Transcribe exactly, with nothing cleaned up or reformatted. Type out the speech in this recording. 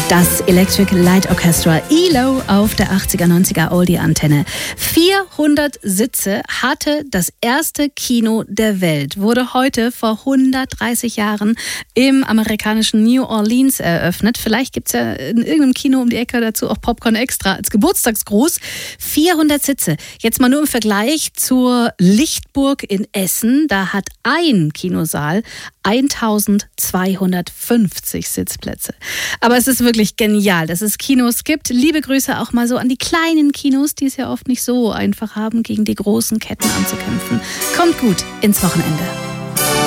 Das Electric Light Orchestra E L O auf der achtziger, neunziger Oldie-Antenne. vierhundert Sitze hatte das erste Kino der Welt. Wurde heute vor hundertdreißig Jahren im amerikanischen New Orleans eröffnet. Vielleicht gibt es ja in irgendeinem Kino um die Ecke dazu auch Popcorn extra als Geburtstagsgruß. vierhundert Sitze. Jetzt mal nur im Vergleich zur Lichtburg in Essen. Da hat ein Kinosaal eintausendzweihundertfünfzig Sitzplätze. Aber es ist wirklich genial, dass es Kinos gibt. Liebe Grüße auch mal so an die kleinen Kinos, die es ja oft nicht so einfach haben, gegen die großen Ketten anzukämpfen. Kommt gut ins Wochenende.